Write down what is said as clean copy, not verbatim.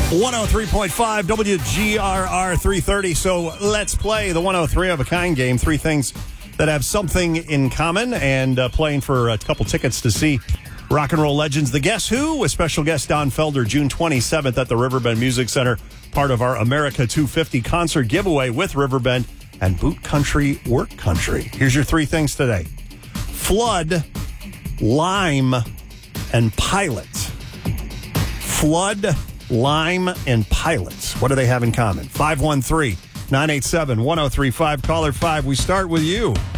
103.5 WGRR 330. So let's play the 103 of a kind game. Three things that have something in common, and playing for a couple tickets to see rock and roll legends The Guess Who with special guest Don Felder June 27th at the Riverbend Music Center, part of our America 250 concert giveaway with Riverbend and Boot Country Work Country. Here's your three things today: flood, lime, and pilot. Flood, lime, and pilots. What do they have in common? 513-987-1035. Caller 5, we start with you.